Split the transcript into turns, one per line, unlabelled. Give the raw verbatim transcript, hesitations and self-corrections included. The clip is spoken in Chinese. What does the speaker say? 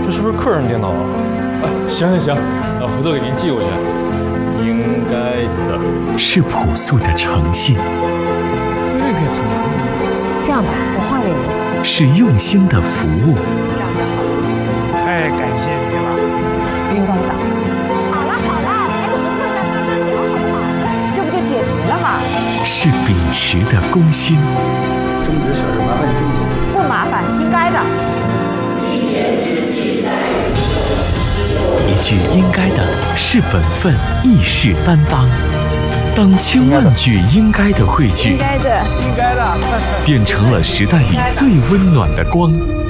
这是不是客人电脑啊？
啊，行行行，那回头给您寄过去。应该的，
是朴素的诚信，
这个怎么？
这样吧，我换给你。
是用心的服务。
这样就好了。
太感谢你了，
应该的。好了好了，还怎么坐在那儿聊好不好？这不就解决了吗？
是秉持的公心。
争执小事麻烦你这么多。
不麻烦，应该的。
一年之计在于晨。
一句应该的是本分，亦是担当。当千万句应该的汇聚，
应该的，
应该的，
变成了时代里最温暖的光。